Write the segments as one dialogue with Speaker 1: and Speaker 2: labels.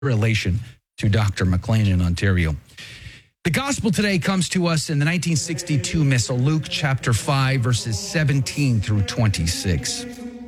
Speaker 1: relation to Dr. McLean in Ontario. The gospel today comes to us in the 1962 Missal, Luke chapter 5, verses 17 through 26.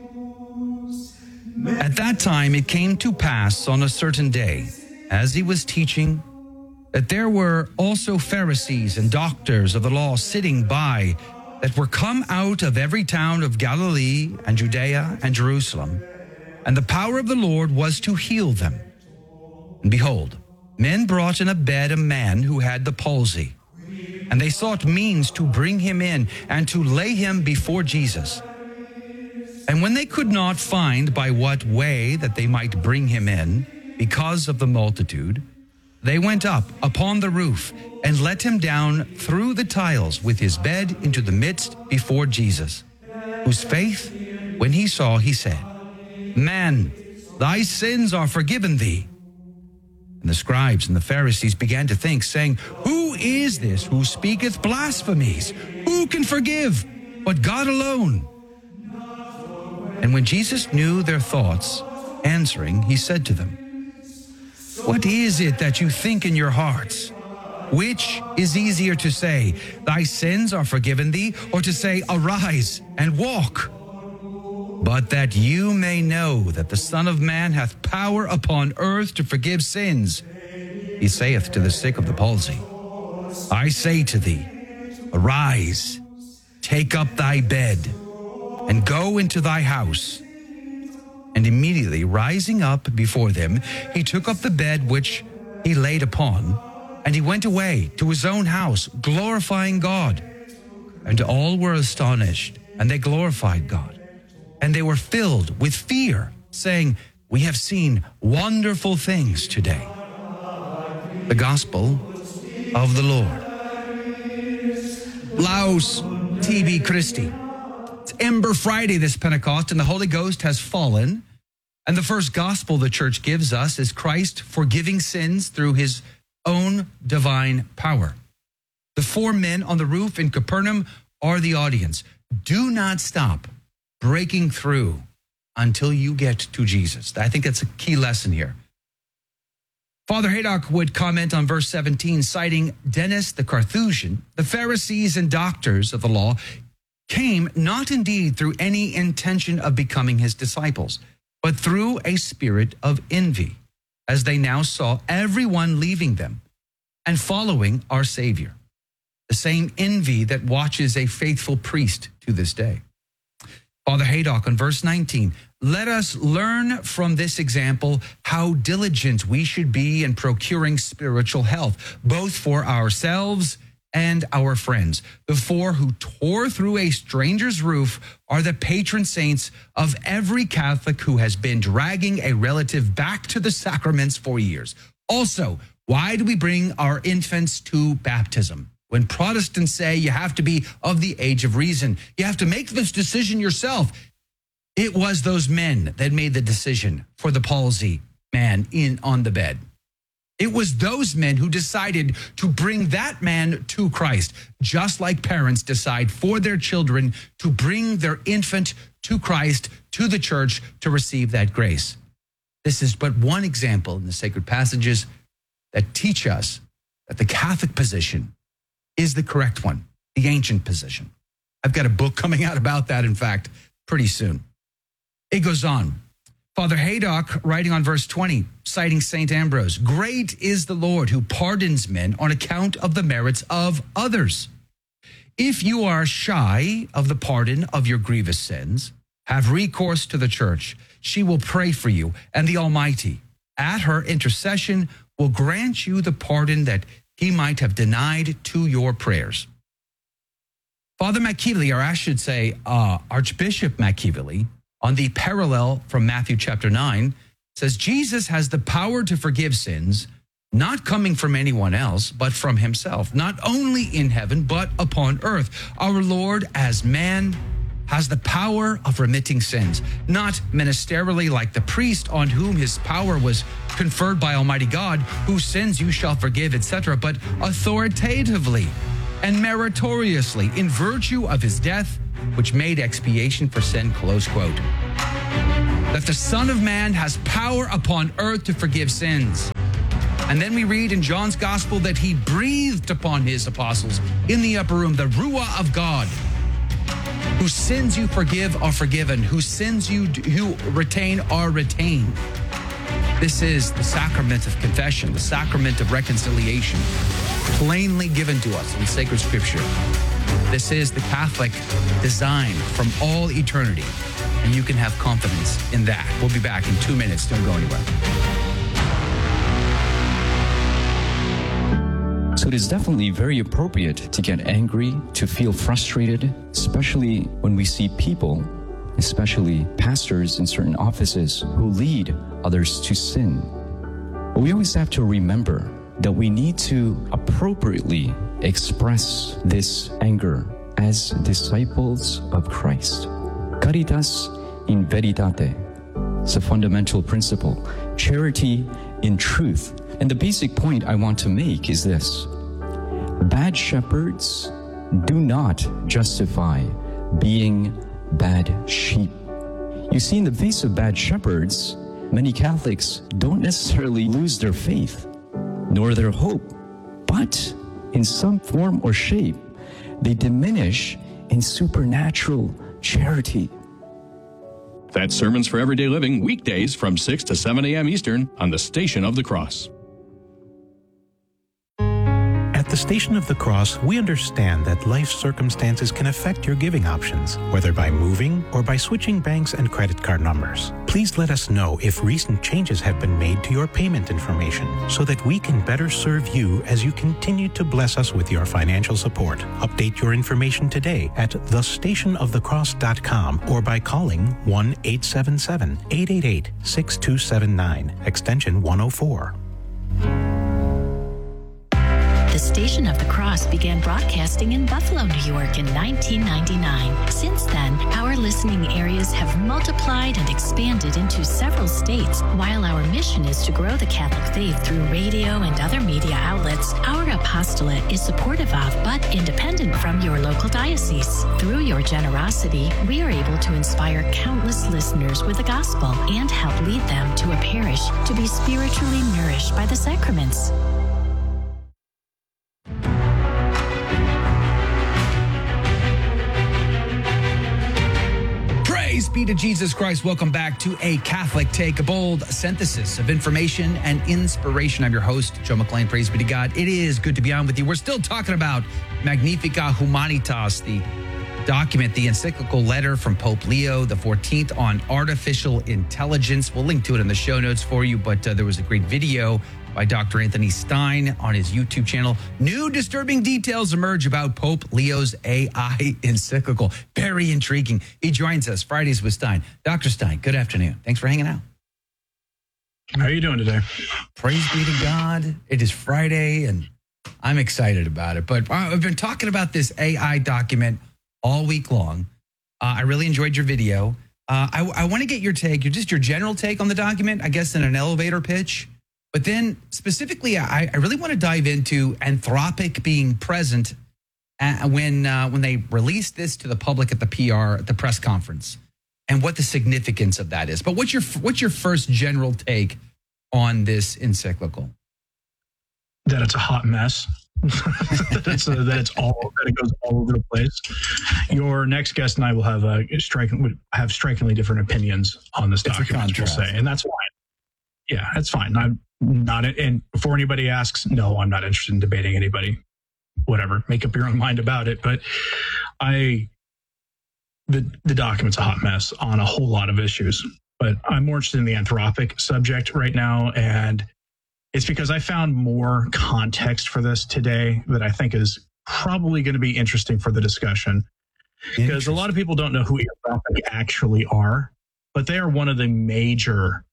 Speaker 1: At that time, it came to pass on a certain day, as he was teaching, that there were also Pharisees and doctors of the law sitting by, that were come out of every town of Galilee and Judea and Jerusalem, and the power of the Lord was to heal them. And behold, men brought in a bed a man who had the palsy, and they sought means to bring him in and to lay him before Jesus. And when they could not find by what way that they might bring him in, because of the multitude, they went up upon the roof and let him down through the tiles with his bed into the midst before Jesus, whose faith, when he saw, he said, Man, thy sins are forgiven thee. And the scribes and the Pharisees began to think, saying, Who is this who speaketh blasphemies? Who can forgive but God alone? And when Jesus knew their thoughts, answering, he said to them, What is it that you think in your hearts? Which is easier to say, Thy sins are forgiven thee, or to say, Arise and walk? But that you may know that the Son of Man hath power upon earth to forgive sins, he saith to the sick of the palsy, I say to thee, Arise, take up thy bed, and go into thy house. And immediately rising up before them, he took up the bed which he laid upon, and he went away to his own house, glorifying God. And all were astonished, and they glorified God. And they were filled with fear, saying, We have seen wonderful things today. The gospel of the Lord. Laus Tibi Christi. It's Ember Friday this Pentecost, and the Holy Ghost has fallen. And the first gospel the church gives us is Christ forgiving sins through his own divine power. The four men on the roof in Capernaum are the audience. Do not stop breaking through until you get to Jesus. I think that's a key lesson here. Father Haydock would comment on verse 17, citing Denis the Carthusian. The Pharisees and doctors of the law came not indeed through any intention of becoming his disciples, but through a spirit of envy, as they now saw everyone leaving them and following our Savior. The same envy that watches a faithful priest to this day. Father Haydock on verse 19, let us learn from this example how diligent we should be in procuring spiritual health, both for ourselves and our friends. The four who tore through a stranger's roof are the patron saints of every Catholic who has been dragging a relative back to the sacraments for years. Also, why do we bring our infants to baptism? When Protestants say you have to be of the age of reason, you have to make this decision yourself. It was those men that made the decision for the palsy man on the bed. It was those men who decided to bring that man to Christ, just like parents decide for their children to bring their infant to Christ, to the church, to receive that grace. This is but one example in the sacred passages that teach us that the Catholic position is the correct one, the ancient position. I've got a book coming out about that, in fact, pretty soon. It goes on. Father Haydock, writing on verse 20, citing St. Ambrose, Great is the Lord who pardons men on account of the merits of others. If you are shy of the pardon of your grievous sins, have recourse to the church. She will pray for you, and the Almighty, at her intercession, will grant you the pardon that he might have denied to your prayers. Father McKeevely, or I should say Archbishop McKeevely, on the parallel from Matthew chapter 9, says Jesus has the power to forgive sins, not coming from anyone else, but from himself, not only in heaven, but upon earth. Our Lord, as man, has the power of remitting sins, not ministerially like the priest on whom his power was conferred by Almighty God, whose sins you shall forgive, etc., but authoritatively and meritoriously in virtue of his death, which made expiation for sin, close quote. that the Son of Man has power upon earth to forgive sins. And then we read in John's gospel that he breathed upon his apostles in the upper room, the Ruah of God. Whose sins you forgive are forgiven. Whose sins you retain are retained. This is the sacrament of confession, the sacrament of reconciliation, plainly given to us in sacred scripture. This is the Catholic design from all eternity, and you can have confidence in that. We'll be back in 2 minutes. Don't go anywhere.
Speaker 2: So it is definitely very appropriate to get angry, to feel frustrated, especially when we see people, especially pastors in certain offices, who lead others to sin. But we always have to remember that we need to appropriately express this anger as disciples of Christ. Caritas in veritate. It's a fundamental principle. Charity in truth. And the basic point I want to make is this. Bad shepherds do not justify being bad sheep. You see, in the face of bad shepherds, many Catholics don't necessarily lose their faith, nor their hope, but in some form or shape, they diminish in supernatural charity.
Speaker 3: That's Sermons for Everyday Living, weekdays from 6 to 7 a.m. Eastern on the Station of the Cross.
Speaker 4: At the Station of the Cross, we understand that life circumstances can affect your giving options, whether by moving or by switching banks and credit card numbers. Please let us know if recent changes have been made to your payment information so that we can better serve you as you continue to bless us with your financial support. Update your information today at thestationofthecross.com or by calling 1-877-888-6279, extension 104.
Speaker 5: The Station of the Cross began broadcasting in Buffalo, New York in 1999. Since then, our listening areas have multiplied and expanded into several states. While our mission is to grow the Catholic faith through radio and other media outlets, our apostolate is supportive of but independent from your local diocese. Through your generosity, we are able to inspire countless listeners with the gospel and help lead them to a parish to be spiritually nourished by the sacraments.
Speaker 1: Praise be to Jesus Christ. Welcome back to A Catholic Take, a bold synthesis of information and inspiration. I'm your host, Joe McLean. Praise be to God. It is good to be on with you. We're still talking about Magnificat Humanitas, the document, the encyclical letter from Pope Leo XIV on artificial intelligence. We'll link to it in the show notes for you, but there was a great video by Dr. Anthony Stein on his YouTube channel. New disturbing details emerge about Pope Leo's AI encyclical. Very intriguing. He joins us Fridays with Stein. Dr. Stein, good afternoon. Thanks for hanging out.
Speaker 6: How are you doing today?
Speaker 1: Praise be to God. It is Friday, and I'm excited about it. But I've been talking about this AI document all week long. I really enjoyed your video. I want to get your take, just your general take on the document, I guess in an elevator pitch. But then specifically, I really want to dive into Anthropic being present when they released this to the public at the press conference, and what the significance of that is. But what's your first general take on this encyclical?
Speaker 6: That it's a hot mess. that it goes all over the place. Your next guest and I will have strikingly different opinions on this document, we'll say, and that's fine. Yeah, that's fine. I'm not, and before anybody asks, no, I'm not interested in debating anybody. Whatever, make up your own mind about it. But the document's a hot mess on a whole lot of issues. But I'm more interested in the Anthropic subject right now, and it's because I found more context for this today that I think is probably going to be interesting for the discussion. Because a lot of people don't know who Anthropic actually are, but they are one of the major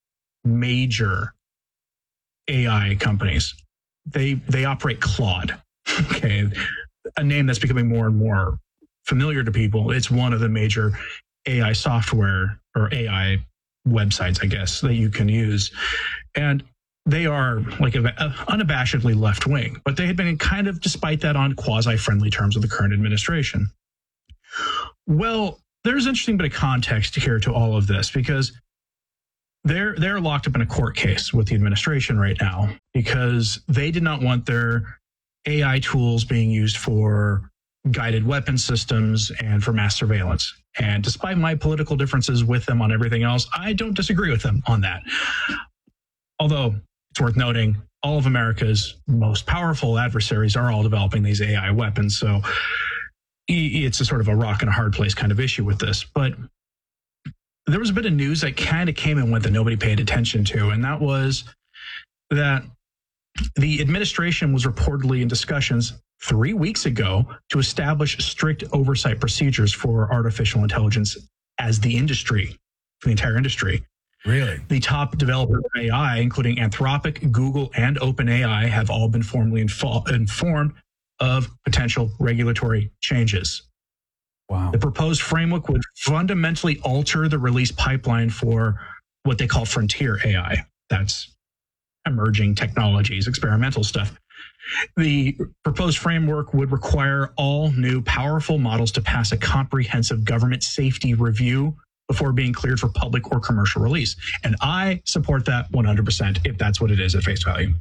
Speaker 6: AI companies. They operate Claude, okay, a name that's becoming more and more familiar to people. It's one of the major AI software or AI websites, I guess, that you can use. And they are like unabashedly left wing, but they had been kind of, despite that, on quasi-friendly terms with the current administration. Well, there's an interesting bit of context here to all of this, because they're locked up in a court case with the administration right now because they did not want their AI tools being used for guided weapon systems and for mass surveillance. And despite my political differences with them on everything else, I don't disagree with them on that. Although it's worth noting, all of America's most powerful adversaries are all developing these AI weapons. So it's a sort of a rock and a hard place kind of issue with this. But there was a bit of news that kind of came and went that nobody paid attention to. And that was that the administration was reportedly in discussions 3 weeks ago to establish strict oversight procedures for artificial intelligence as the industry, for the entire industry.
Speaker 1: Really?
Speaker 6: The top developers of AI, including Anthropic, Google, and OpenAI, have all been formally informed of potential regulatory changes.
Speaker 1: Wow.
Speaker 6: The proposed framework would fundamentally alter the release pipeline for what they call frontier AI. That's emerging technologies, experimental stuff. The proposed framework would require all new powerful models to pass a comprehensive government safety review before being cleared for public or commercial release. And I support that 100% if that's what it is at face value.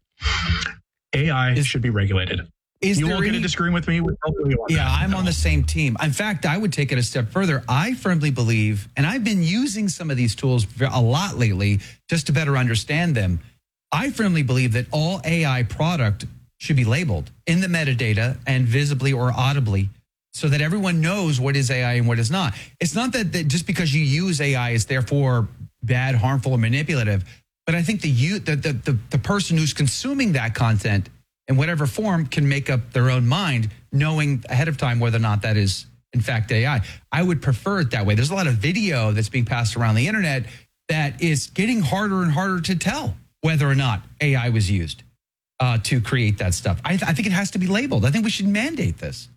Speaker 6: AI should be regulated. You won't get to disagree with me.
Speaker 1: I'm on the same team. In fact, I would take it a step further. I firmly believe, and I've been using some of these tools a lot lately just to better understand them. I firmly believe that all AI product should be labeled in the metadata and visibly or audibly so that everyone knows what is AI and what is not. It's not that just because you use AI is therefore bad, harmful, or manipulative, but I think the person who's consuming that content in whatever form can make up their own mind, knowing ahead of time whether or not that is, in fact, AI. I would prefer it that way. There's a lot of video that's being passed around the internet that is getting harder and harder to tell whether or not AI was used to create that stuff. I think it has to be labeled. I think we should mandate this.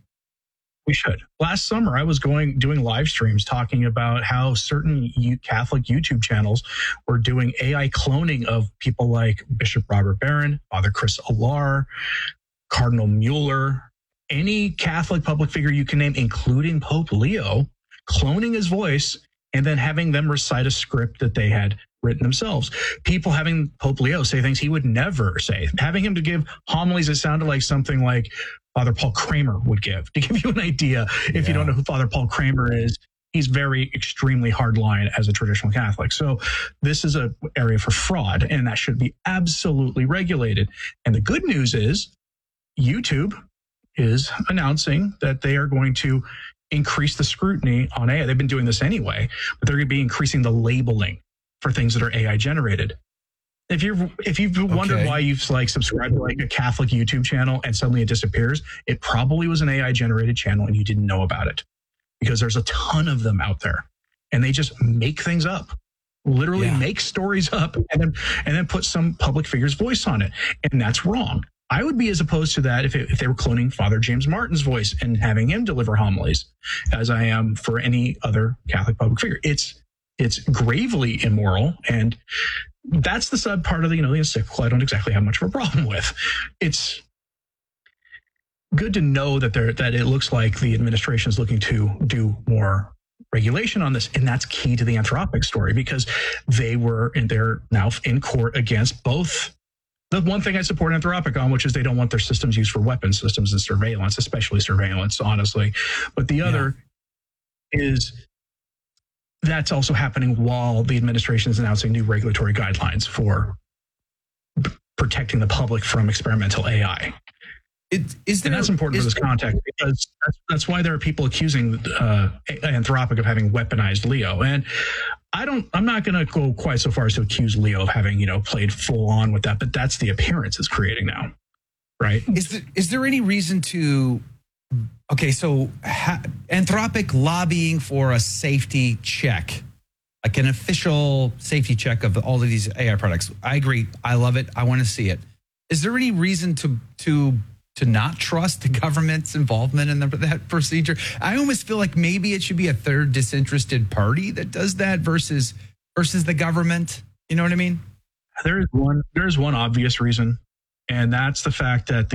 Speaker 6: We should. Last summer, I was doing live streams talking about how certain Catholic YouTube channels were doing AI cloning of people like Bishop Robert Barron, Father Chris Alar, Cardinal Mueller, any Catholic public figure you can name, including Pope Leo, cloning his voice and then having them recite a script that they had written themselves. People having Pope Leo say things he would never say, having him to give homilies that sounded like something like Father Paul Kramer would give. To give you an idea, if you don't know who Father Paul Kramer is, he's very extremely hardline as a traditional Catholic. So this is an area for fraud, and that should be absolutely regulated. And the good news is YouTube is announcing that they are going to increase the scrutiny on AI. They've been doing this anyway, but they're going to be increasing the labeling for things that are AI generated. If you've wondered why you've subscribed to a Catholic YouTube channel and suddenly it disappears, it probably was an AI generated channel and you didn't know about it, because there's a ton of them out there and they just make things up, literally make stories up and then put some public figure's voice on it. And that's wrong. I would be as opposed to that if they were cloning Father James Martin's voice and having him deliver homilies, as I am for any other Catholic public figure. It's gravely immoral, and that's the sub part of the encyclical I don't exactly have much of a problem with. It's good to know that it looks like the administration is looking to do more regulation on this, and that's key to the Anthropic story, because they're now in court against both. The one thing I support Anthropic on, which is they don't want their systems used for weapon systems and surveillance, especially surveillance, honestly. But the other is that's also happening while the administration is announcing new regulatory guidelines for protecting the public from experimental AI. And that's important for this context, because that's why there are people accusing Anthropic of having weaponized Leo. And I'm not going to go quite so far as to accuse Leo of having, played full on with that, but that's the appearance it's creating now, right?
Speaker 1: Is there any reason to... Okay, so Anthropic lobbying for a safety check, like an official safety check of all of these AI products. I agree. I love it. I want to see it. Is there any reason to not trust the government's involvement in that procedure? I almost feel like maybe it should be a third disinterested party that does that versus the government. You know what I mean?
Speaker 6: There's one obvious reason, and that's the fact that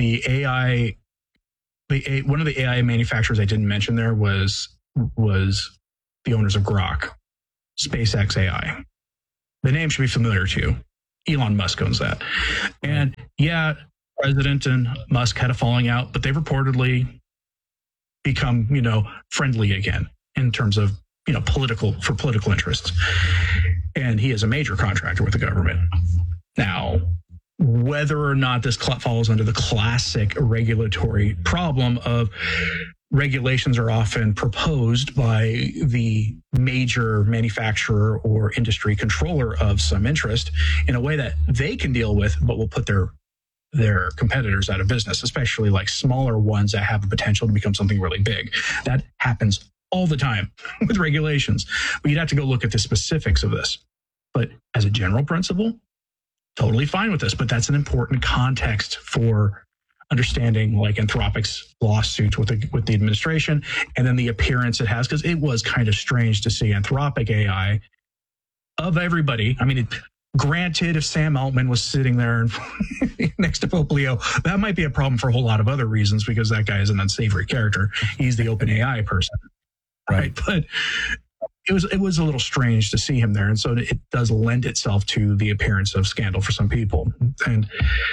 Speaker 6: one of the AI manufacturers I didn't mention there was the owners of Grok, SpaceX AI. the name should be familiar to you. Elon Musk owns that. And yeah, President and Musk had a falling out, but they've reportedly become, friendly again in terms of, political interests. And he is a major contractor with the government. Now, whether or not this falls under the classic regulatory problem of regulations are often proposed by the major manufacturer or industry controller of some interest in a way that they can deal with, but will put their competitors out of business, especially like smaller ones that have the potential to become something really big. That happens all the time with regulations. But you'd have to go look at the specifics of this. But as a general principle, totally fine with this. But that's an important context for understanding like Anthropic's lawsuit with the administration and then the appearance it has, because it was kind of strange to see Anthropic AI of everybody. I mean, granted, if Sam Altman was sitting there next to Pope Leo, that might be a problem for a whole lot of other reasons, because that guy is an unsavory character. He's the open AI person, right? But it was a little strange to see him there. And so it does lend itself to the appearance of scandal for some people. And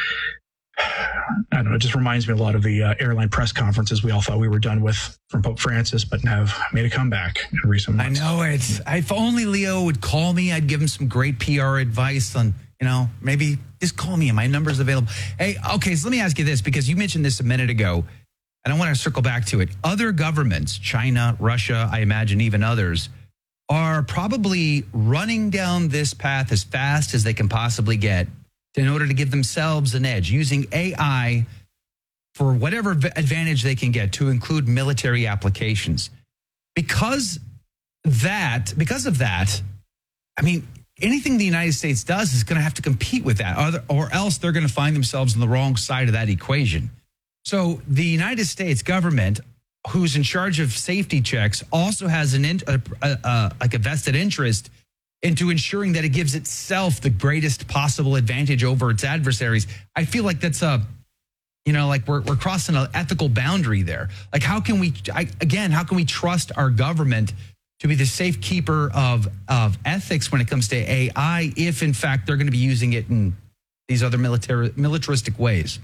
Speaker 6: I don't know, it just reminds me a lot of the airline press conferences we all thought we were done with from Pope Francis, but have made a comeback in recent months.
Speaker 1: I know it. If only Leo would call me, I'd give him some great PR advice on, maybe just call me and my number's available. Hey, okay, so let me ask you this, because you mentioned this a minute ago, and I want to circle back to it. Other governments, China, Russia, I imagine even others, are probably running down this path as fast as they can possibly get in order to give themselves an edge, using AI for whatever advantage they can get, to include military applications. Because of that, I mean, anything the United States does is going to have to compete with that, or else they're going to find themselves on the wrong side of that equation. So the United States government, who's in charge of safety checks, also has a vested interest into ensuring that it gives itself the greatest possible advantage over its adversaries. I feel like that's we're crossing an ethical boundary there. Like, how can we trust our government to be the safekeeper of ethics when it comes to AI, if in fact they're going to be using it in these other militaristic ways?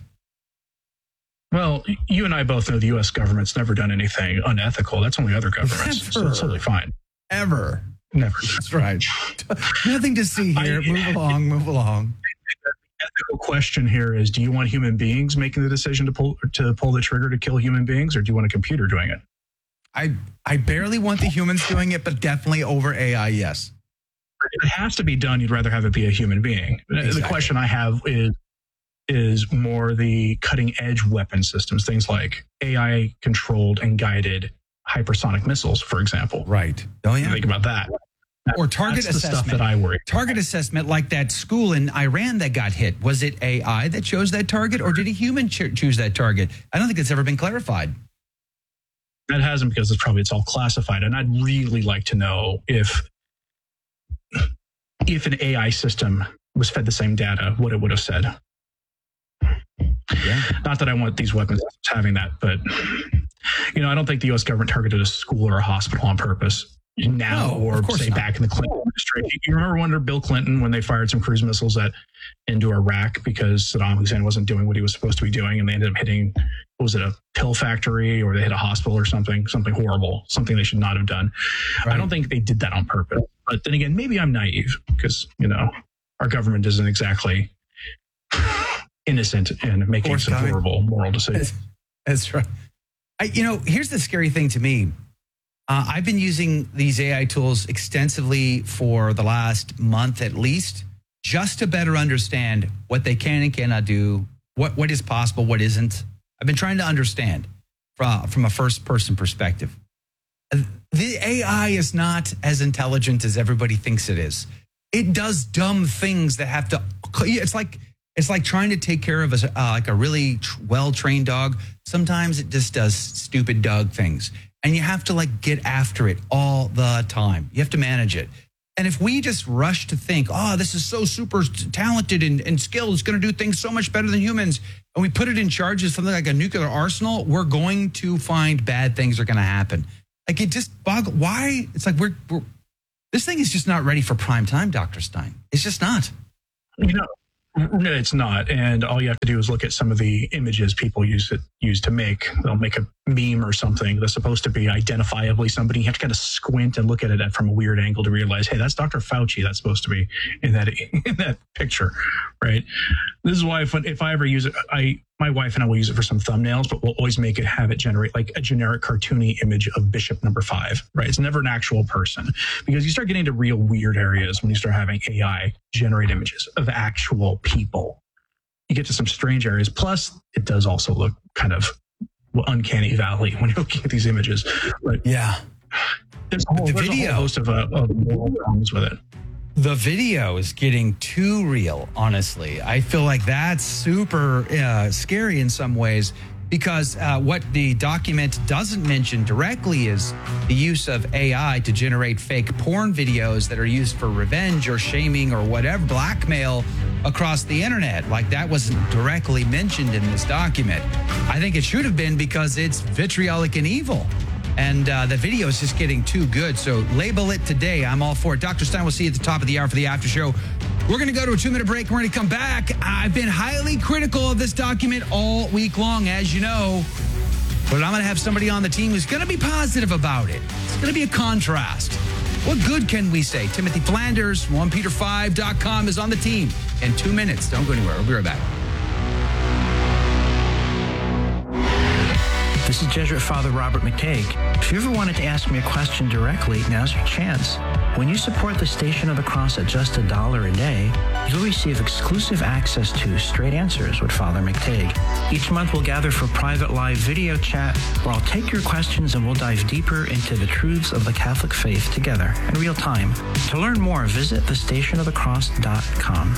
Speaker 6: Well, you and I both know the U.S. government's never done anything unethical. That's only other governments. So it's totally fine.
Speaker 1: Ever.
Speaker 6: Never.
Speaker 1: That's right. Nothing to see here. Move along.
Speaker 6: The ethical question here is, do you want human beings making the decision to pull the trigger to kill human beings, or do you want a computer doing it?
Speaker 1: I barely want the humans doing it, but definitely over AI, yes.
Speaker 6: If it has to be done, you'd rather have it be a human being. Exactly. The question I have is more the cutting edge weapon systems, things like AI controlled and guided hypersonic missiles, for example.
Speaker 1: Right. Oh, yeah.
Speaker 6: Think about that.
Speaker 1: Or target assessment.
Speaker 6: The stuff that I worry.
Speaker 1: Target assessment, like that school in Iran that got hit. Was it AI that chose that target, or did a human choose that target? I don't think it's ever been clarified.
Speaker 6: That hasn't, because it's all classified. And I'd really like to know if an AI system was fed the same data, what it would have said. Yeah. Not that I want these weapons having that, but I don't think the U.S. government targeted a school or a hospital on purpose now, or say back in the Clinton administration. You remember under Bill Clinton when they fired some cruise missiles into Iraq because Saddam Hussein wasn't doing what he was supposed to be doing, and they ended up hitting, was it a pill factory, or they hit a hospital or something horrible, something they should not have done. Right. I don't think they did that on purpose. But then again, maybe I'm naive, because our government isn't exactly innocent in making some horrible moral decisions.
Speaker 1: That's right. Here's the scary thing to me. I've been using these AI tools extensively for the last month at least, just to better understand what they can and cannot do, what is possible, what isn't. I've been trying to understand from a first-person perspective. The AI is not as intelligent as everybody thinks it is. It does dumb things that have to. It's like trying to take care of a really well-trained dog. Sometimes it just does stupid dog things. And you have to get after it all the time. You have to manage it. And if we just rush to think, this is so super talented and skilled, it's going to do things so much better than humans, and we put it in charge of something like a nuclear arsenal, we're going to find bad things are going to happen. It just boggles. Why? It's like we're This thing is just not ready for prime time, Dr. Stein. It's just not.
Speaker 6: No, it's not. And all you have to do is look at some of the images people use to make. They'll make a meme or something that's supposed to be identifiably somebody. You have to kind of squint and look at it from a weird angle to realize, hey, that's Dr. Fauci. That's supposed to be in that picture, right? This is why if I ever use it, my wife and I will use it for some thumbnails, but we'll always have it generate like a generic cartoony image of Bishop number 5, right? It's never an actual person, because you start getting into real weird areas when you start having AI generate images of actual people. You get to some strange areas. Plus, it does also look kind of uncanny valley when you're looking at these images. But
Speaker 1: yeah,
Speaker 6: there's a whole host of problems with it.
Speaker 1: The video is getting too real, honestly. I feel like that's super scary in some ways, because what the document doesn't mention directly is the use of AI to generate fake porn videos that are used for revenge or shaming or whatever, blackmail across the internet. Like, that wasn't directly mentioned in this document. I think it should have been, because it's vitriolic and evil. And the video is just getting too good. So label it today. I'm all for it. Dr. Stein, we'll see you at the top of the hour for the after show. We're going to go to a 2-minute break. We're going to come back. I've been highly critical of this document all week long, as you know. But I'm going to have somebody on the team who's going to be positive about it. It's going to be a contrast. What good can we say? Timothy Flanders, 1Peter5.com is on the team in 2 minutes. Don't go anywhere. We'll be right back.
Speaker 7: This is Jesuit Father Robert McTague. If you ever wanted to ask me a question directly, now's your chance. When you support the Station of the Cross at just $1 a day, you'll receive exclusive access to Straight Answers with Father McTague. Each month we'll gather for private live video chat where I'll take your questions and we'll dive deeper into the truths of the Catholic faith together in real time. To learn more, visit thestationofthecross.com.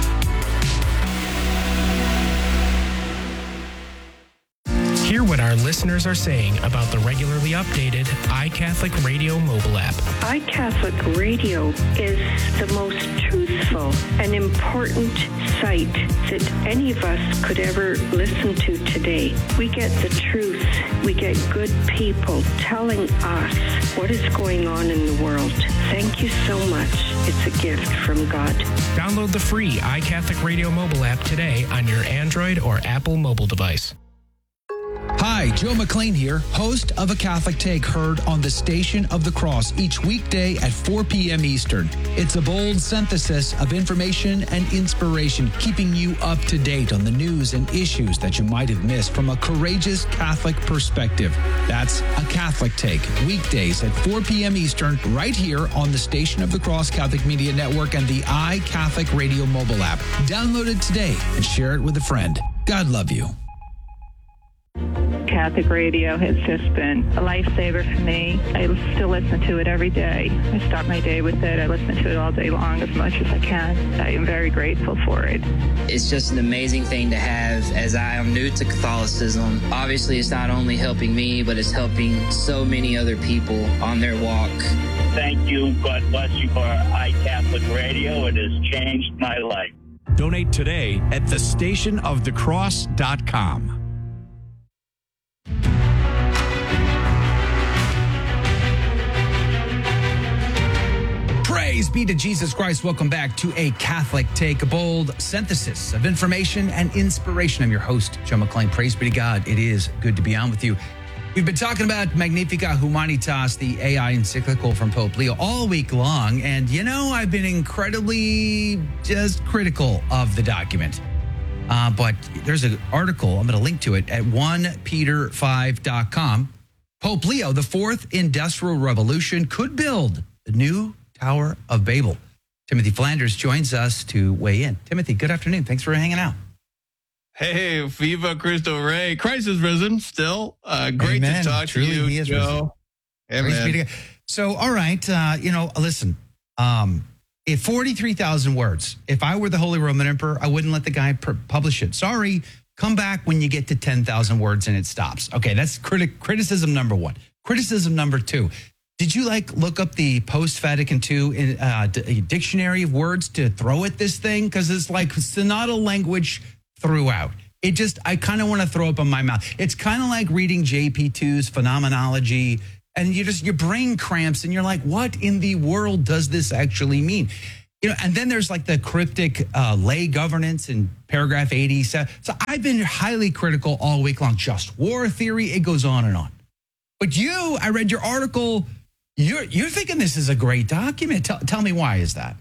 Speaker 8: Hear what our listeners are saying about the regularly updated iCatholic Radio mobile app.
Speaker 9: iCatholic Radio is the most truthful and important site that any of us could ever listen to today. We get the truth. We get good people telling us what is going on in the world. Thank you so much. It's a gift from God.
Speaker 8: Download the free iCatholic Radio mobile app today on your Android or Apple mobile device.
Speaker 1: Hi, Joe McLean here, host of A Catholic Take, heard on the Station of the Cross each weekday at 4 p.m. Eastern. It's a bold synthesis of information and inspiration, keeping you up to date on the news and issues that you might have missed from a courageous Catholic perspective. That's A Catholic Take, weekdays at 4 p.m. Eastern, right here on the Station of the Cross Catholic Media Network and the iCatholic Radio mobile app. Download it today and share it with a friend. God love you.
Speaker 10: Catholic radio has just been a lifesaver for me. I still listen to it every day. I start my day with it. I listen to it all day long as much as I can. I am very grateful for it.
Speaker 11: It's just an amazing thing to have, as I am new to Catholicism. Obviously, it's not only helping me, but it's helping so many other people on their walk.
Speaker 12: Thank you. God bless you for iCatholic Radio. It has changed my life.
Speaker 13: Donate today at thestationofthecross.com.
Speaker 1: Praise be to Jesus Christ. Welcome back to A Catholic Take, a bold synthesis of information and inspiration. I'm your host, Joe McLean. Praise be to God. It is good to be on with you. We've been talking about Magnificat Humanitas, the AI encyclical from Pope Leo, all week long. And, you know, I've been incredibly just critical of the document. But there's an article, I'm going to link to it, at 1Peter5.com. Pope Leo, the fourth industrial revolution could build the new Tower of Babel. Timothy Flanders joins us to weigh in. Timothy, good afternoon. Thanks for hanging out.
Speaker 14: Hey, Viva Cristo Rey. Christ is risen still. Great
Speaker 1: Amen.
Speaker 14: to talk
Speaker 1: Truly,
Speaker 14: to you,
Speaker 1: he is
Speaker 14: Joe.
Speaker 1: Amen. So, all right, listen, if 43,000 words, if I were the Holy Roman Emperor, I wouldn't let the guy publish it. Sorry, come back when you get to 10,000 words and it stops. Okay, that's criticism number one. Criticism number two. Did you look up the post-Vatican II dictionary of words to throw at this thing? Because it's like synodal language throughout. I kind of want to throw up in my mouth. It's kind of like reading JP2's phenomenology and your brain cramps and you're like, what in the world does this actually mean? And then there's like the cryptic lay governance in paragraph 87. So I've been highly critical all week long. Just war theory, it goes on and on. But I read your article. You're thinking this is a great document. Tell me, why is that?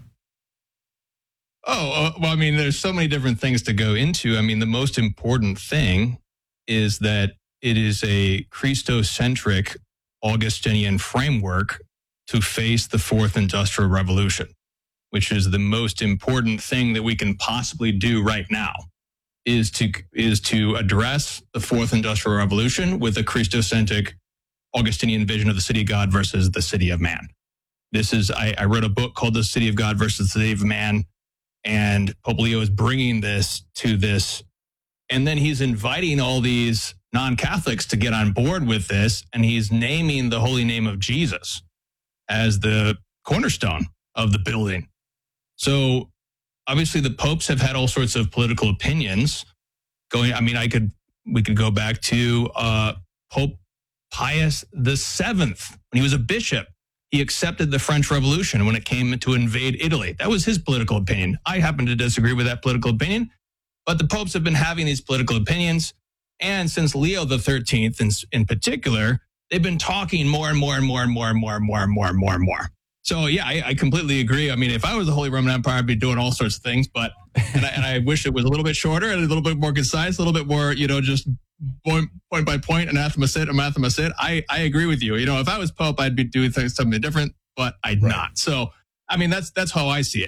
Speaker 14: Well, I mean, there's so many different things to go into. I mean, the most important thing is that it is a Christocentric Augustinian framework to face the fourth industrial revolution, which is the most important thing that we can possibly do right now, is to address the fourth industrial revolution with a Christocentric Augustinian vision of the city of God versus the city of man. I wrote a book called The City of God versus the City of Man, and Pope Leo is bringing this to this. And then he's inviting all these non-Catholics to get on board with this, and he's naming the holy name of Jesus as the cornerstone of the building. So obviously the popes have had all sorts of political opinions we could go back to Pope Pius VII. When he was a bishop, he accepted the French Revolution when it came to invade Italy. That was his political opinion. I happen to disagree with that political opinion, but the popes have been having these political opinions. And since Leo the 13th in particular, they've been talking more and more and more and more and more and more and more and more and more. So yeah, I completely agree. I mean, if I was the Holy Roman Empire, I'd be doing all sorts of things, and I wish it was a little bit shorter and a little bit more concise, a little bit more, just point by point, anathema sit. I agree with you. If I was Pope, I'd be doing something different, but I'd not. So, I mean, that's how I see it.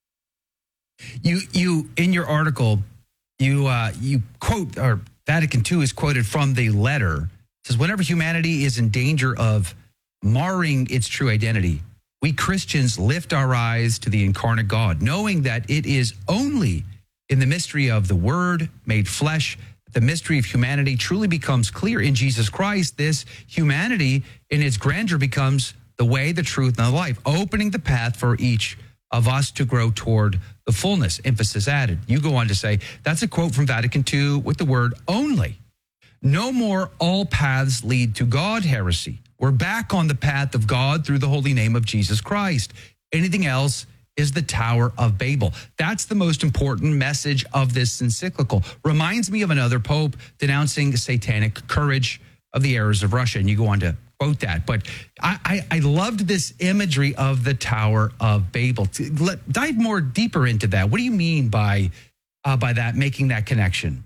Speaker 1: You in your article, you quote, or Vatican II is quoted from the letter. It says, whenever humanity is in danger of marring its true identity, we Christians lift our eyes to the incarnate God, knowing that it is only in the mystery of the Word made flesh that the mystery of humanity truly becomes clear. In Jesus Christ, this humanity in its grandeur becomes the way, the truth, and the life, opening the path for each of us to grow toward the fullness. Emphasis added. You go on to say, that's a quote from Vatican II with the word only. No more all paths lead to God heresy. We're back on the path of God through the holy name of Jesus Christ. Anything else is the Tower of Babel. That's the most important message of this encyclical. Reminds me of another pope denouncing satanic courage of the errors of Russia. And you go on to quote that. But I loved this imagery of the Tower of Babel. Dive more deeper into that. What do you mean by that, making that connection?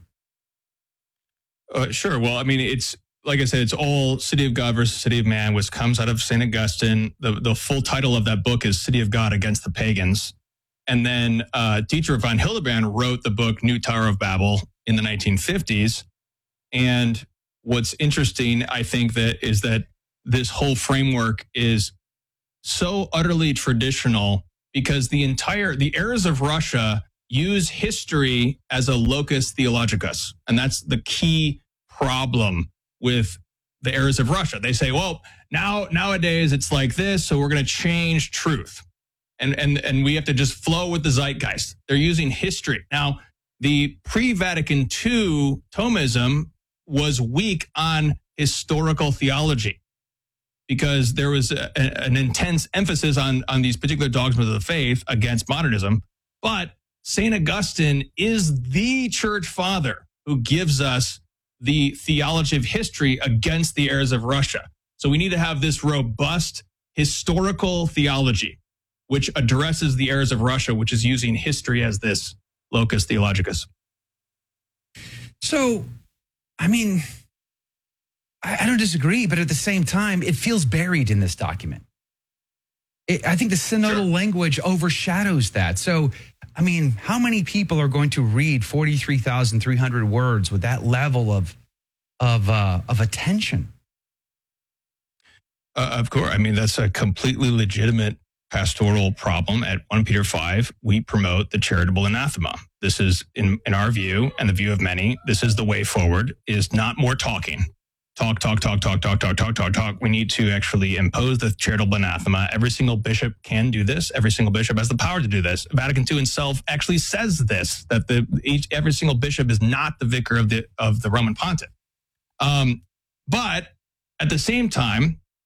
Speaker 14: Sure. Well, I mean, it's, like I said, it's all City of God versus City of Man, which comes out of St. Augustine. The full title of that book is City of God Against the Pagans. And then Dietrich von Hildebrand wrote the book New Tower of Babel in the 1950s. And what's interesting, I think, is that this whole framework is so utterly traditional because the errors of Russia use history as a locus theologicus. And that's the key problem with the errors of Russia. They say, well, nowadays it's like this, so we're going to change truth. And we have to just flow with the zeitgeist. They're using history. Now, the pre-Vatican II Thomism was weak on historical theology because there was an intense emphasis on these particular dogmas of the faith against modernism. But St. Augustine is the church father who gives us the theology of history against the errors of Russia. So we need to have this robust historical theology, which addresses the errors of Russia, which is using history as this locus theologicus.
Speaker 1: So, I mean, I don't disagree, but at the same time, it feels buried in this document. I think the synodal language overshadows that. So, I mean, how many people are going to read 43,300 words with that level of attention?
Speaker 14: Of course. I mean, that's a completely legitimate pastoral problem. At 1 Peter 5, we promote the charitable anathema. This is, in our view, and the view of many, this is the way forward, is not more talking. Talk. We need to actually impose the charitable anathema. Every single bishop can do this. Every single bishop has the power to do this. Vatican II itself actually says this, that every single bishop is not the vicar of the Roman pontiff. But at the same time,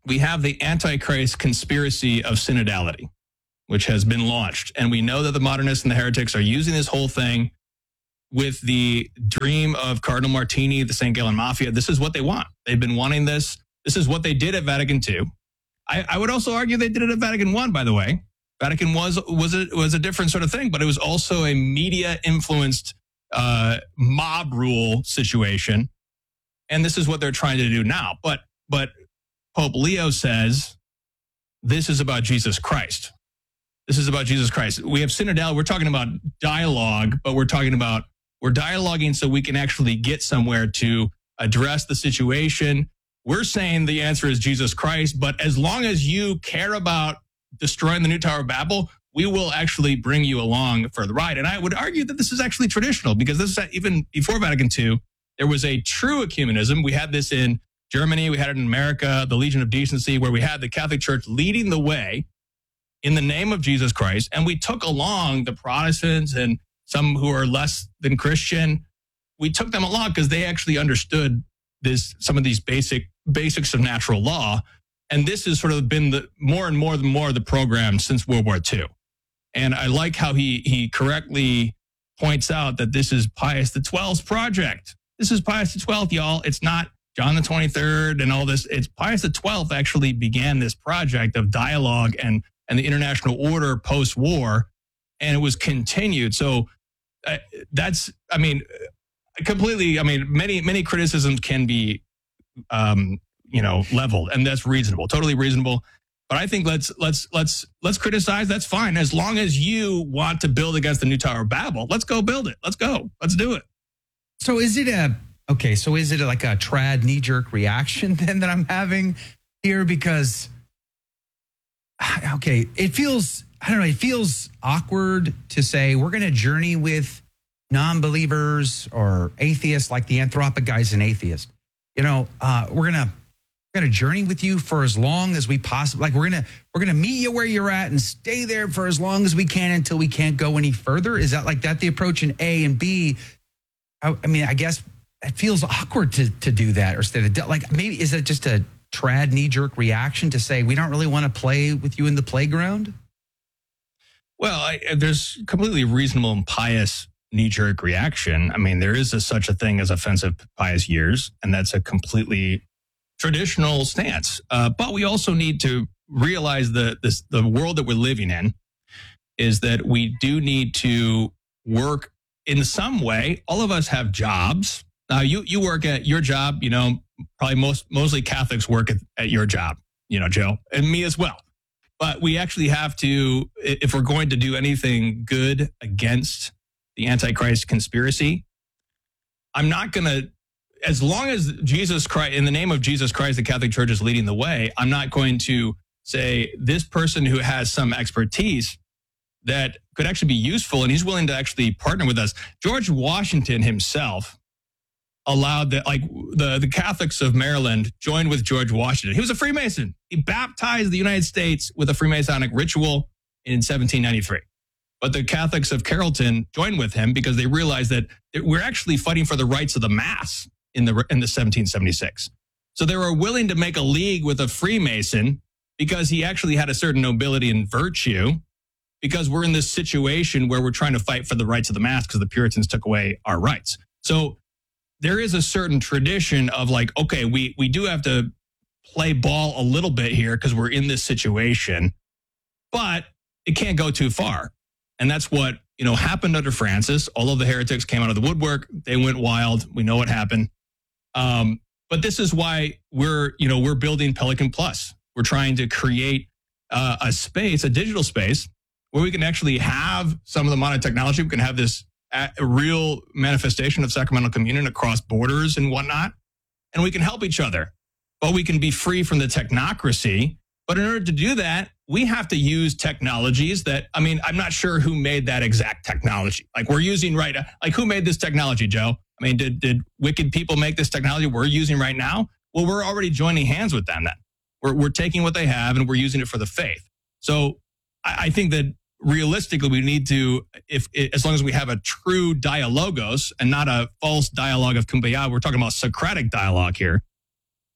Speaker 14: we have the Antichrist conspiracy of synodality, which has been launched. And we know that the modernists and the heretics are using this whole thing with the dream of Cardinal Martini, the St. Gallen Mafia. This is what they want. They've been wanting this. This is what they did at Vatican II. I would also argue they did it at Vatican I, by the way. Vatican was a different sort of thing, but it was also a media-influenced mob rule situation. And this is what they're trying to do now. But Pope Leo says this is about Jesus Christ. This is about Jesus Christ. We have synodality. We're talking about dialogue, but we're dialoguing so we can actually get somewhere to address the situation. We're saying the answer is Jesus Christ, but as long as you care about destroying the new Tower of Babel, we will actually bring you along for the ride. And I would argue that this is actually traditional, because this is even before Vatican II, there was a true ecumenism. We had this in Germany. We had it in America, the Legion of Decency, where we had the Catholic Church leading the way in the name of Jesus Christ. And we took along the Protestants and some who are less than Christian. We took them along because they actually understood some of these basics of natural law. And this has sort of been the more and more the program since World War II. And I like how he correctly points out that this is Pius XII's project. This is Pius XII, y'all. It's not John the 23rd and all this. It's Pius XII actually began this project of dialogue and the international order post-war, and it was continued. So many criticisms can be, leveled, and that's reasonable, totally reasonable. But I think let's criticize. That's fine, as long as you want to build against the new Tower of Babel. Let's go build it. Let's go. Let's do it.
Speaker 1: So is it like a trad knee-jerk reaction then that I'm having here? Because, it feels awkward to say we're going to journey with non-believers or atheists, like the Anthropic guy's an atheist. We're going to journey with you for as long as we possibly, like we're going to meet you where you're at and stay there for as long as we can until we can't go any further. Is that the approach in A? And B, I guess it feels awkward to do that, or instead of maybe is it just a trad knee-jerk reaction to say we don't really want to play with you in the playground?
Speaker 14: Well, there's completely reasonable and pious knee-jerk reaction. There is such a thing as offensive pious years, and that's a completely traditional stance. But we also need to realize the world that we're living in is that we do need to work in some way. All of us have jobs. Now, you work at your job, probably mostly Catholics work at your job, Joe, and me as well. But we actually have to, if we're going to do anything good against the Antichrist conspiracy, I'm not going to, as long as Jesus Christ, in the name of Jesus Christ, the Catholic Church is leading the way, I'm not going to say this person who has some expertise that could actually be useful and he's willing to actually partner with us. George Washington himself allowed the Catholics of Maryland joined with George Washington. He was a Freemason. He baptized the United States with a Freemasonic ritual in 1793. But the Catholics of Carrollton joined with him because they realized that we're actually fighting for the rights of the mass in the 1776. So they were willing to make a league with a Freemason because he actually had a certain nobility and virtue, because we're in this situation where we're trying to fight for the rights of the mass because the Puritans took away our rights. So there is a certain tradition of we do have to play ball a little bit here because we're in this situation, but it can't go too far. And that's what, happened under Francis. All of the heretics came out of the woodwork. They went wild. We know what happened. But this is why we're building Pelican Plus. We're trying to create a digital space where we can actually have some of the modern technology. We can have this a real manifestation of sacramental communion across borders and whatnot. And we can help each other, but we can be free from the technocracy. But in order to do that, we have to use technologies that, I'm not sure who made that exact technology. We're using right now, who made this technology, Joe? Did wicked people make this technology we're using right now? Well, we're already joining hands with them then. We're taking what they have and we're using it for the faith. So I think that realistically, we need to, as long as we have a true dialogos and not a false dialogue of kumbaya, we're talking about Socratic dialogue here.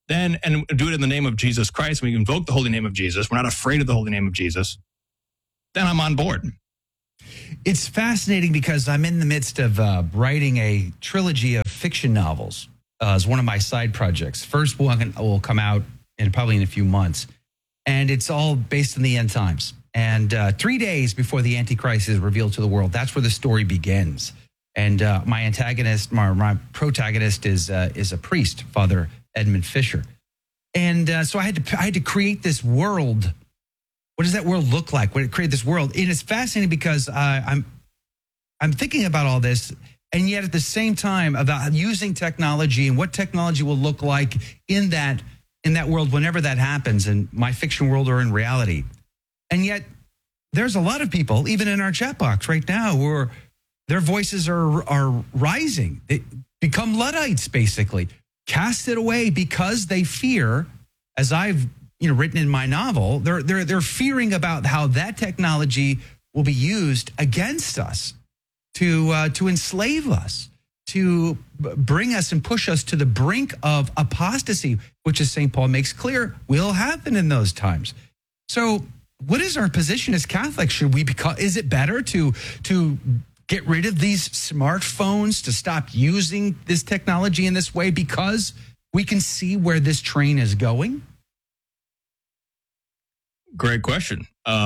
Speaker 14: then, and do it in the name of Jesus Christ, we invoke the holy name of Jesus, we're not afraid of the holy name of Jesus, then I'm on board.
Speaker 1: It's fascinating because I'm in the midst of writing a trilogy of fiction novels as one of my side projects. First one will come out probably in a few months, and it's all based on the end times. And 3 days before the Antichrist is revealed to the world, that's where the story begins. And my protagonist is a priest, Father Edmund Fisher. And so I had to create this world. What does that world look like? When it create this world? And it's fascinating because I'm thinking about all this, and yet at the same time about using technology and what technology will look like in that world whenever that happens, in my fiction world or in reality. And yet there's a lot of people, even in our chat box right now, who their voices are rising. They become Luddites, basically, cast it away because they fear, as I've written in my novel, they're fearing about how that technology will be used against us to enslave us, to bring us and push us to the brink of apostasy, which, as St. Paul makes clear, will happen in those times. So what is our position as Catholics? Is it better to get rid of these smartphones, to stop using this technology in this way because we can see where this train is going?
Speaker 14: Great question.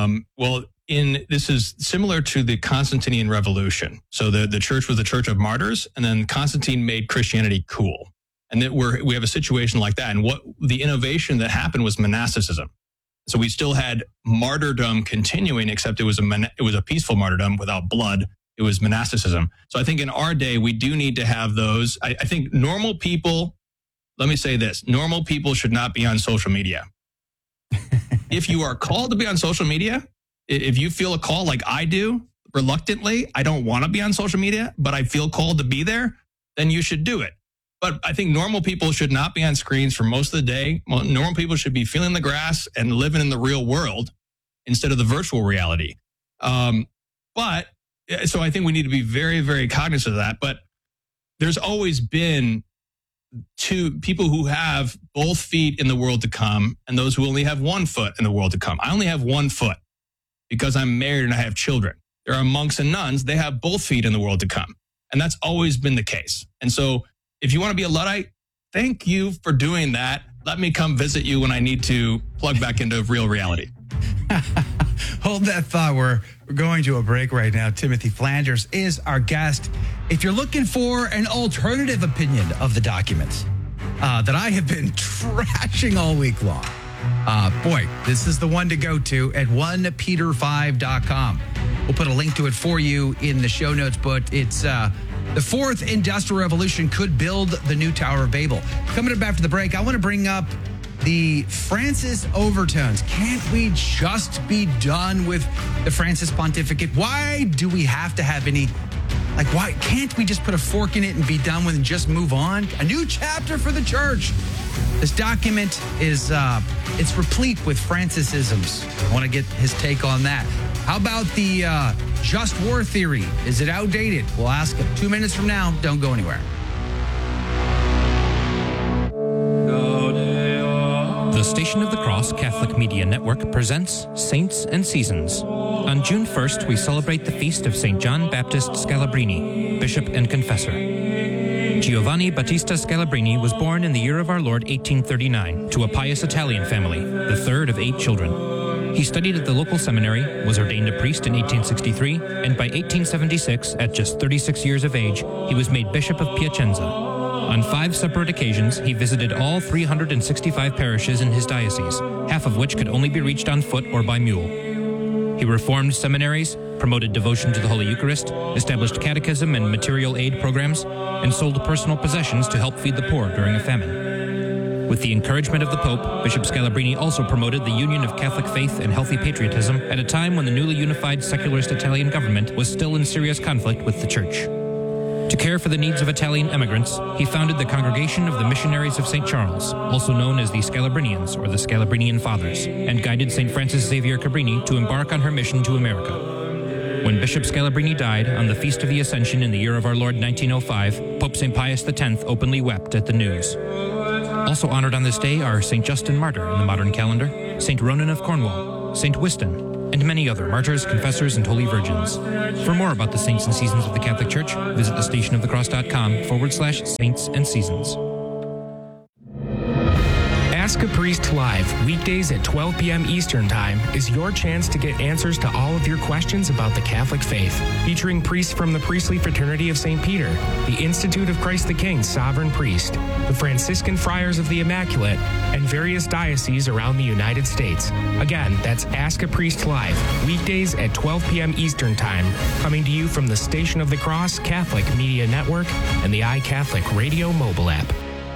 Speaker 14: This is similar to the Constantinian Revolution. So the church was the church of martyrs, and then Constantine made Christianity cool. And that we have a situation like that. And what the innovation that happened was monasticism. So we still had martyrdom continuing, except it was a peaceful martyrdom without blood. It was monasticism. So I think in our day, we do need to have those. I think normal people, let me say this, normal people should not be on social media. If you are called to be on social media, if you feel a call like I do, reluctantly, I don't want to be on social media, but I feel called to be there, then you should do it. But I think normal people should not be on screens for most of the day. Normal people should be feeling the grass and living in the real world instead of the virtual reality. So I think we need to be very, very cognizant of that. But there's always been two people who have both feet in the world to come and those who only have 1 foot in the world to come. I only have 1 foot because I'm married and I have children. There are monks and nuns. They have both feet in the world to come. And that's always been the case. And so if you want to be a Luddite, thank you for doing that. Let me come visit you when I need to plug back into real reality.
Speaker 1: Hold that thought. We're going to a break right now. Timothy Flanders is our guest. If you're looking for an alternative opinion of the documents that I have been trashing all week long, this is the one to go to at 1peter5.com. We'll put a link to it for you in the show notes, but it's the fourth industrial revolution could build the new Tower of Babel. Coming up after the break, I want to bring up the Francis overtones. Can't we just be done with the Francis pontificate? Why do we have to have any, why can't we just put a fork in it and be done with and just move on? A new chapter for the church. This document is, it's replete with Francisisms. I want to get his take on that. How about the just war theory? Is it outdated? We'll ask him 2 minutes from now. Don't go anywhere.
Speaker 15: The Station of the Cross Catholic Media Network presents Saints and Seasons. On June 1st, we celebrate the feast of St. John Baptist Scalabrini, Bishop and Confessor. Giovanni Battista Scalabrini was born in the year of our Lord 1839 to a pious Italian family, the third of 8 children. He studied at the local seminary, was ordained a priest in 1863, and by 1876, at just 36 years of age, he was made Bishop of Piacenza. On 5 separate occasions, he visited all 365 parishes in his diocese, half of which could only be reached on foot or by mule. He reformed seminaries, promoted devotion to the Holy Eucharist, established catechism and material aid programs, and sold personal possessions to help feed the poor during a famine. With the encouragement of the Pope, Bishop Scalabrini also promoted the union of Catholic faith and healthy patriotism at a time when the newly unified secularist Italian government was still in serious conflict with the Church. To care for the needs of Italian immigrants, he founded the Congregation of the Missionaries of St. Charles, also known as the Scalabrinians or the Scalabrinian Fathers, and guided St. Frances Xavier Cabrini to embark on her mission to America. When Bishop Scalabrini died on the Feast of the Ascension in the year of our Lord 1905, Pope St. Pius X openly wept at the news. Also honored on this day are St. Justin Martyr in the modern calendar, St. Ronan of Cornwall, St. Wystan, and many other martyrs, confessors, and holy virgins. For more about the saints and seasons of the Catholic Church, visit thestationofthecross.com/saints and seasons.
Speaker 8: Ask a Priest Live, weekdays at 12 p.m. Eastern Time, is your chance to get answers to all of your questions about the Catholic faith. Featuring priests from the Priestly Fraternity of St. Peter, the Institute of Christ the King Sovereign Priest, the Franciscan Friars of the Immaculate, and various dioceses around the United States. Again, that's Ask a Priest Live, weekdays at 12 p.m. Eastern Time, coming to you from the Station of the Cross Catholic Media Network and the iCatholic Radio mobile app.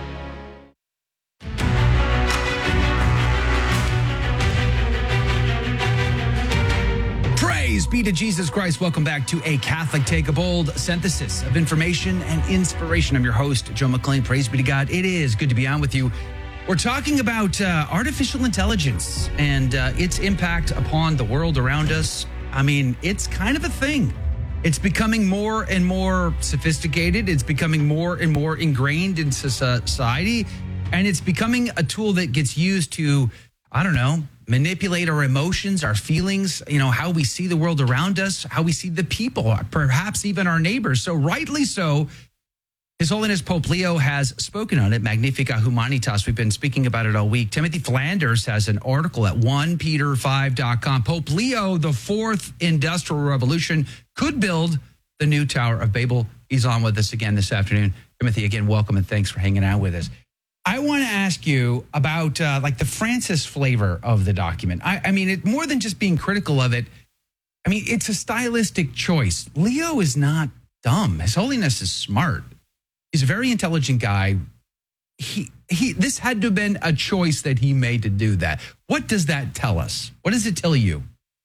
Speaker 1: Praise be to Jesus Christ. Welcome back to A Catholic Take a Bold, synthesis of information and inspiration. I'm your host, Joe McLean. Praise be to God. It is good to be on with you. We're talking about artificial intelligence and its impact upon the world around us. I mean, it's kind of a thing. It's becoming more and more sophisticated. It's becoming more and more ingrained into society. And it's becoming a tool that gets used to, I don't know, manipulate our emotions, our feelings, how we see the world around us, how we see the people, perhaps even our neighbors. So rightly so, His Holiness Pope Leo has spoken on it, Magnificat Humanitas. We've been speaking about it all week. Timothy Flanders has an article at 1peter5.com. Pope Leo, the fourth industrial revolution, could build the new Tower of Babel. He's on with us again this afternoon. Timothy, again, welcome and thanks for hanging out with us. I want to ask you about the Francis flavor of the document. I mean, it more than just being critical of it. I mean, it's a stylistic choice. Leo is not dumb. His Holiness is smart. He's a very intelligent guy. This had to have been a choice that he made to do that. What does that tell us? What does it tell you?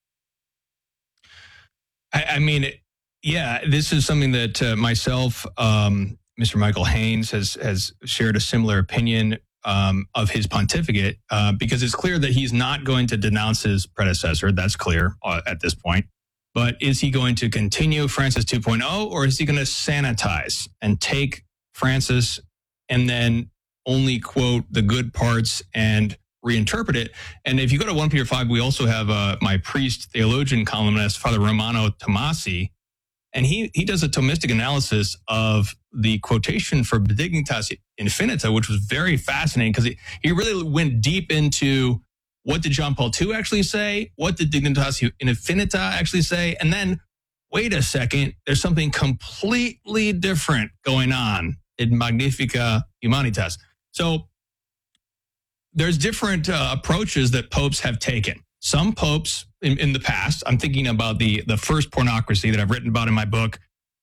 Speaker 14: I mean, this is something that myself, Mr. Michael Haynes has shared a similar opinion of his pontificate because it's clear that he's not going to denounce his predecessor. That's clear at this point. But is he going to continue Francis 2.0 or is he going to sanitize and take Francis and then only quote the good parts and reinterpret it? And if you go to 1 Peter 5, we also have my priest theologian columnist, Father Romano Tomasi, and he does a Thomistic analysis of the quotation for Benedictus Infinita, which was very fascinating because he really went deep into what did John Paul II actually say? What did Dignitas Infinita actually say? And then, wait a second, there's something completely different going on in Magnificat Humanitas. So there's different approaches that popes have taken. Some popes in the past, I'm thinking about the first pornocracy that I've written about in my book,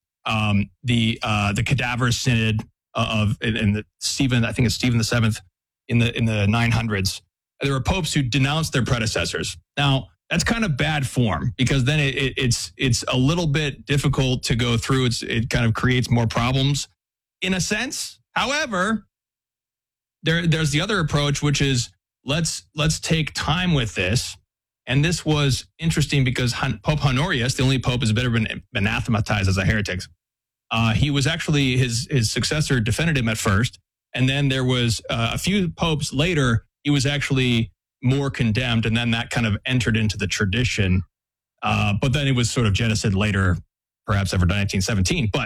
Speaker 14: the Cadaver Synod in Stephen, I think it's Stephen VII in the 900s. There were popes who denounced their predecessors. Now, that's kind of bad form because then it's a little bit difficult to go through. It kind of creates more problems in a sense. However, there's the other approach, which is let's take time with this. And this was interesting because Pope Honorius, the only pope who's ever been anathematized as a heretic, he was actually, his successor defended him at first. And then there was a few popes later, he was actually more condemned. And then that kind of entered into the tradition. But then it was sort of jettisoned later, perhaps after 1917. But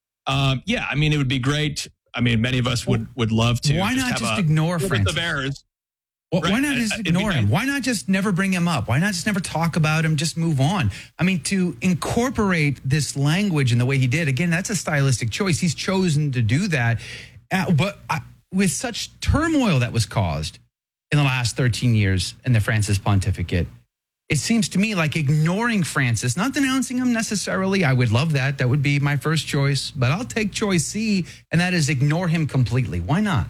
Speaker 14: I mean, it would be great. I mean, many of us would love to.
Speaker 1: Why not just ignore Francis?
Speaker 14: Of errors.
Speaker 1: Well, right. Why not just ignore him? Why not just never bring him up? Why not just never talk about him? Just move on. I mean, to incorporate this language in the way he did, again, that's a stylistic choice. He's chosen to do that. But with such turmoil that was caused in the last 13 years in the Francis pontificate, it seems to me like ignoring Francis, not denouncing him necessarily. I would love that. That would be my first choice. But I'll take choice C, and that is ignore him completely. Why not?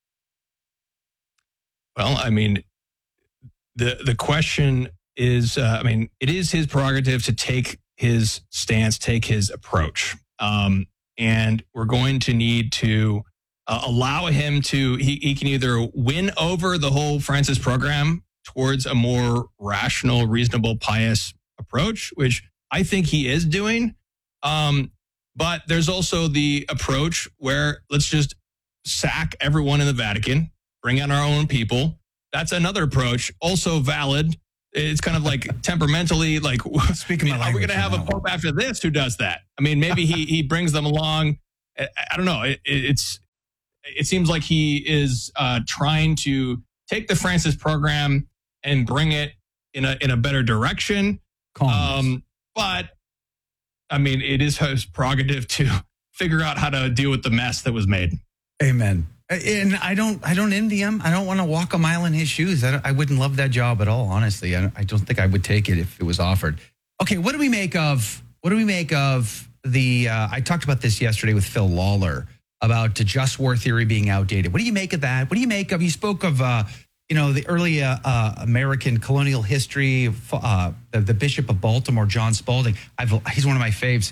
Speaker 14: Well, I mean, the question is, it is his prerogative to take his stance, take his approach. And we're going to need to allow him to, he can either win over the whole Francis program towards a more rational, reasonable, pious approach, which I think he is doing. But there's also the approach where let's just sack everyone in the Vatican bring in our own people. That's another approach, also valid. It's kind of like temperamentally, like,
Speaker 1: speaking
Speaker 14: are we going to have a pope after this who does that? I mean, maybe he brings them along. I don't know. It seems like he is trying to take the Francis program and bring it in a better direction. But I mean, it is his prerogative to figure out how to deal with the mess that was made.
Speaker 1: Amen. And I don't envy him. I don't want to walk a mile in his shoes. I wouldn't love that job at all, honestly. I don't think I would take it if it was offered. Okay, what do we make of the? I talked about this yesterday with Phil Lawler about the just war theory being outdated. What do you make of that? What do you make of? You spoke of the early American colonial history. The Bishop of Baltimore, John Spalding. He's one of my faves.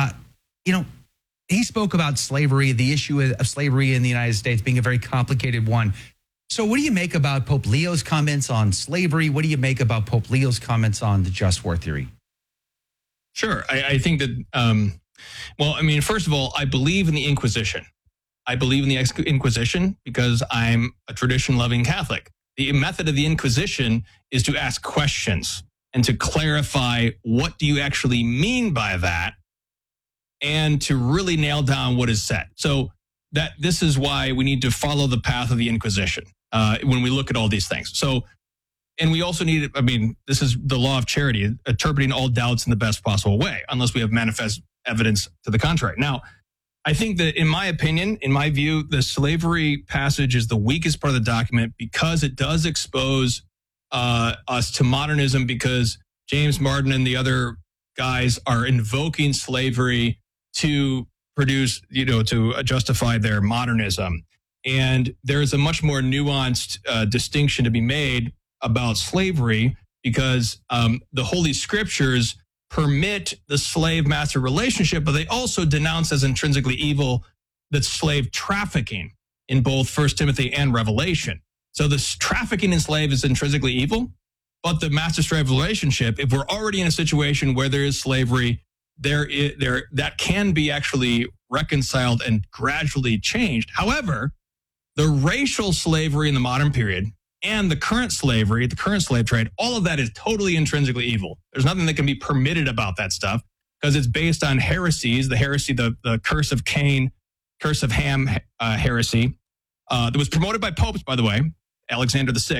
Speaker 1: He spoke about slavery, the issue of slavery in the United States being a very complicated one. So what do you make about Pope Leo's comments on slavery? What do you make about Pope Leo's comments on the just war theory?
Speaker 14: Sure. I think that, first of all, I believe in the Inquisition. I believe in the Inquisition because I'm a tradition-loving Catholic. The method of the Inquisition is to ask questions and to clarify what do you actually mean by that, and to really nail down what is said. So that this is why we need to follow the path of the Inquisition when we look at all these things. So, and we also need, this is the law of charity, interpreting all doubts in the best possible way, unless we have manifest evidence to the contrary. Now, I think that in my opinion, in my view, the slavery passage is the weakest part of the document because it does expose us to modernism, because James Martin and the other guys are invoking slavery to produce, to justify their modernism. And there's a much more nuanced distinction to be made about slavery because the Holy Scriptures permit the slave-master relationship, but they also denounce as intrinsically evil the slave trafficking in both 1 Timothy and Revelation. So the trafficking in slave is intrinsically evil, but the master-slave relationship, if we're already in a situation where there is slavery, that can be actually reconciled and gradually changed. However, the racial slavery in the modern period and the current slavery, the current slave trade, all of that is totally intrinsically evil. There's nothing that can be permitted about that stuff because it's based on heresies, the heresy, the curse of Cain, curse of Ham heresy, that was promoted by popes, by the way, Alexander VI.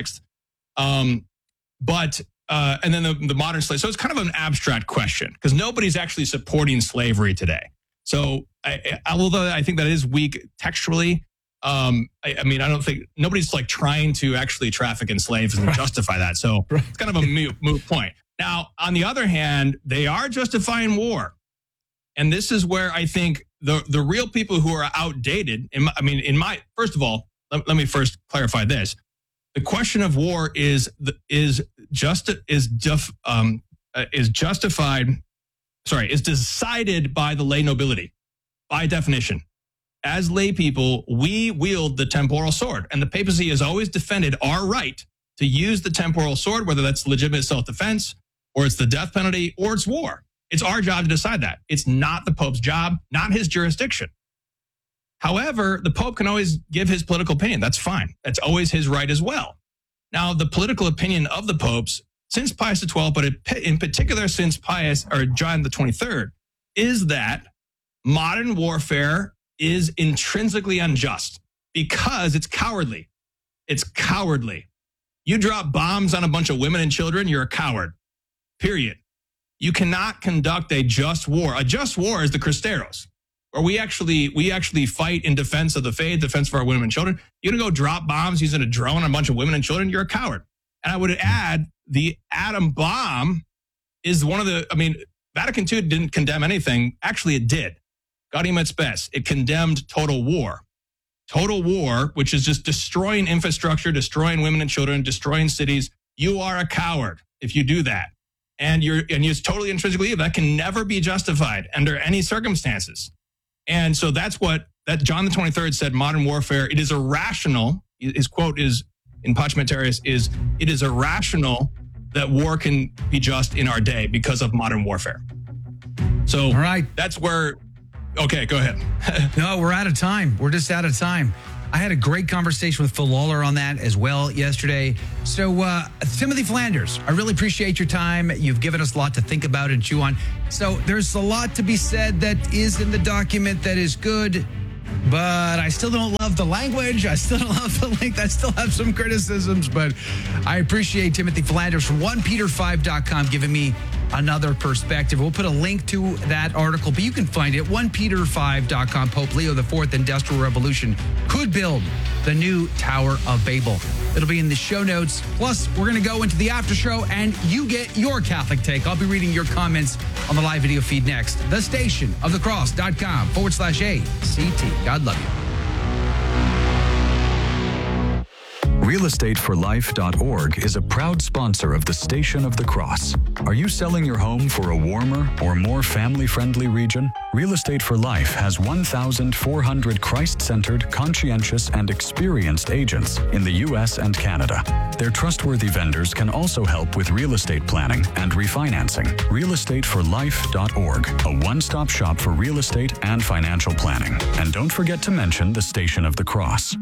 Speaker 14: And then the modern slave. So it's kind of an abstract question because nobody's actually supporting slavery today. So although I think that is weak textually, I don't think nobody's like trying to actually traffic in slaves and justify that. So it's kind of a moot point. Now, on the other hand, they are justifying war. And this is where I think the real people who are outdated, first of all, let me first clarify this. The question of war is decided by the lay nobility, by definition. As lay people, we wield the temporal sword, and the papacy has always defended our right to use the temporal sword, whether that's legitimate self-defense, or it's the death penalty, or it's war. It's our job to decide that. It's not the Pope's job, not his jurisdiction. However, the Pope can always give his political opinion. That's fine. That's always his right as well. Now, the political opinion of the popes since Pius XII, but in particular since John the 23rd, is that modern warfare is intrinsically unjust because it's cowardly. It's cowardly. You drop bombs on a bunch of women and children, you're a coward. Period. You cannot conduct a just war. A just war is the Cristeros, where we actually fight in defense of the faith, defense of our women and children. You're going to go drop bombs using a drone on a bunch of women and children, you're a coward. And I would add, the atom bomb is Vatican II didn't condemn anything. Actually, it did. Gaudium et Spes. It condemned total war. Total war, which is just destroying infrastructure, destroying women and children, destroying cities. You are a coward if you do that. And you're totally intrinsically evil. That can never be justified under any circumstances. And so that's what John the 23rd said, modern warfare, it is irrational. His quote is in Pacem Terris is, it is irrational that war can be just in our day because of modern warfare. So
Speaker 1: all right.
Speaker 14: That's where, okay, go ahead.
Speaker 1: No, we're out of time. We're just out of time. I had a great conversation with Phil Lawler on that as well yesterday. So, Timothy Flanders, I really appreciate your time. You've given us a lot to think about and chew on. So there's a lot to be said that is in the document that is good, but I still don't love the language. I still don't love the length. I still have some criticisms, but I appreciate Timothy Flanders from 1peter5.com giving me another perspective. We'll put a link to that article, but you can find it 1peter5.com. Pope Leo IV Industrial Revolution could build the new Tower of Babel. It'll be in the show notes. Plus, we're going to go into the after show and you get your Catholic take. I'll be reading your comments on the live video feed next. thestationofthecross.com/ACT. God love you.
Speaker 16: RealEstateForLife.org is a proud sponsor of the Station of the Cross. Are you selling your home for a warmer or more family-friendly region? Real Estate for Life has 1,400 Christ-centered, conscientious, and experienced agents in the U.S. and Canada. Their trustworthy vendors can also help with real estate planning and refinancing. RealEstateForLife.org, a one-stop shop for real estate and financial planning. And don't forget to mention the Station of the Cross.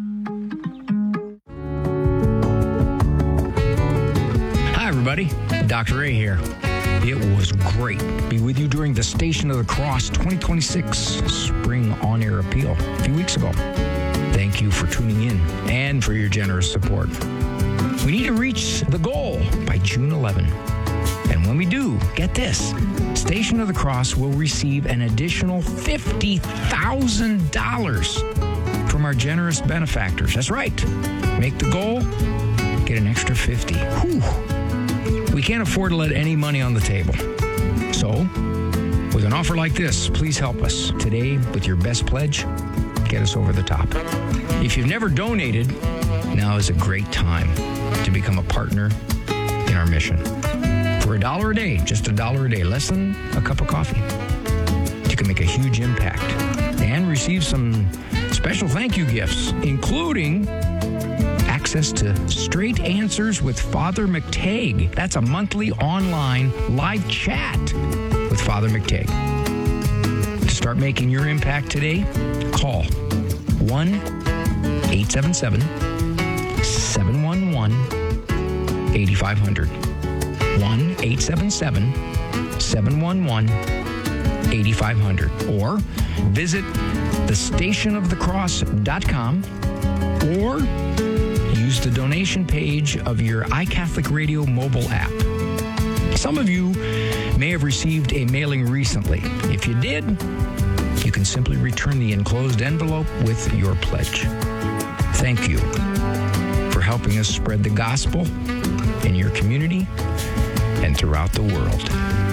Speaker 17: Everybody, Dr. A here. It was great to be with you during the Station of the Cross 2026 Spring On-Air Appeal a few weeks ago. Thank you for tuning in and for your generous support. We need to reach the goal by June 11. And when we do, get this, Station of the Cross will receive an additional $50,000 from our generous benefactors. That's right. Make the goal, get an extra 50. Whew. We can't afford to let any money on the table. So, with an offer like this, please help us today with your best pledge. Get us over the top. If you've never donated, now is a great time to become a partner in our mission. For $1 a day, just $1 a day, less than a cup of coffee, you can make a huge impact and receive some special thank you gifts, including access to Straight Answers with Father McTagg. That's a monthly online live chat with Father McTagg. To start making your impact today, call 1-877-711-8500. 1-877-711-8500. Or visit thestationofthecross.com or use the donation page of your iCatholic Radio mobile app. Some of you may have received a mailing recently. If you did, you can simply return the enclosed envelope with your pledge. Thank you for helping us spread the gospel in your community and throughout the world.